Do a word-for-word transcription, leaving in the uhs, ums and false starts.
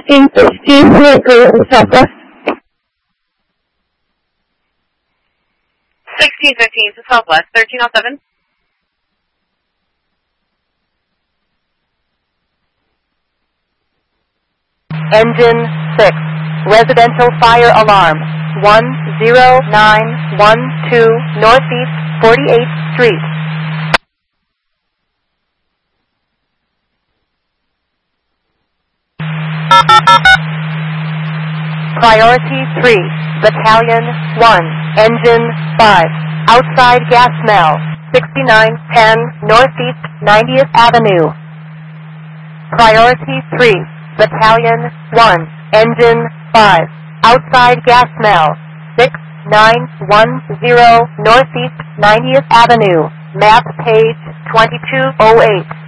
sixteen fifteen, Southwest. sixteen fifteen to Southwest, thirteen oh seven. Engine six. Residential fire alarm. one zero nine one two Northeast forty-eighth Street. Priority three. Battalion one. Engine five. Outside gas smell. sixty-nine ten Northeast ninetieth Avenue. Priority three. Battalion one. Engine five. Outside gas smell. six nine one zero Northeast ninetieth Avenue. Map page twenty-two oh eight.